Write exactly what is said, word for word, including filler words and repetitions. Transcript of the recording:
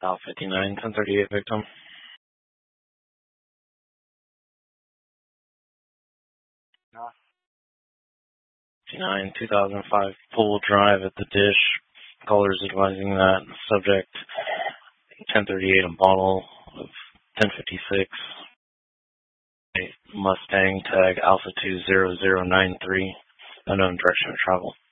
South fifty-nine, ten thirty-eight victim. fifty-nine, two thousand five, full drive at the dish. Callers advising that subject ten thirty-eight, a bottle of ten fifty-six. Mustang tag Alpha two zero zero nine three, unknown direction of travel.